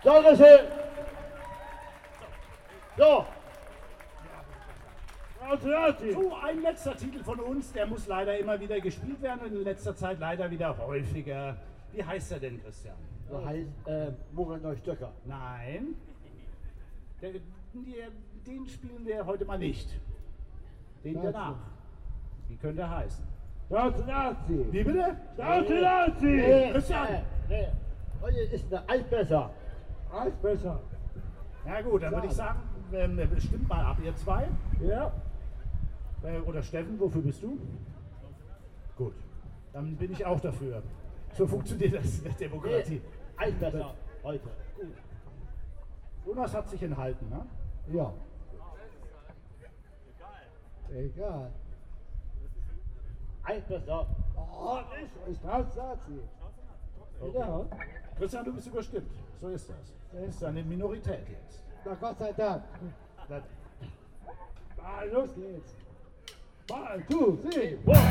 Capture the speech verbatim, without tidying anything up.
Dankeschön. So. So, ein letzter Titel von uns, der muss leider immer wieder gespielt werden und in letzter Zeit leider wieder häufiger. Wie heißt er denn, Christian? Das heißt, äh, Murat Neustöcker. Nein. Der, der, den spielen wir heute mal nicht. Den danach. Wie könnte er heißen? Stolze Nazi! Wie bitte? Stolze Nazi! Nee, Christian! nee, nee. Heute ist eine Altbesser. Alles besser. Ja gut, dann würde ich sagen, ähm, stimmt mal ab, ihr zwei. Ja? Äh, oder Steffen, wofür bist du? Gut, dann bin ich auch dafür. So funktioniert das in der Demokratie. Nee, Altbesser heute. Gut. Jonas hat sich enthalten, ne? Ja. Egal. Altbesser. Oh, nicht. Stolze Nazi. Ja. Christian, du bist überstimmt. So ist das. Das ist eine Minorität jetzt. Na Gott sei Dank. Das, Mal los geht's. Mal, two, three, One.